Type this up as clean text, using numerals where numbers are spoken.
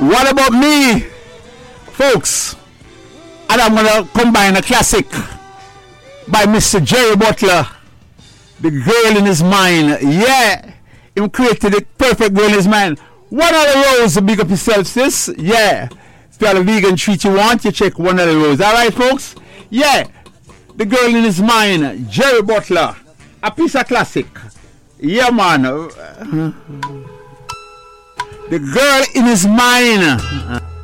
What about me, folks? And I'm gonna combine a classic by Mr. Jerry Butler, The Girl in His Mind. Yeah, he created the perfect girl in his mind. One of the rose, big up yourself, sis. Yeah, if you have a vegan treat you want, you check one of the rose. All right, folks. Yeah, The Girl in His Mind, Jerry Butler, a piece of classic. Yeah, man. The Girl in His Mind.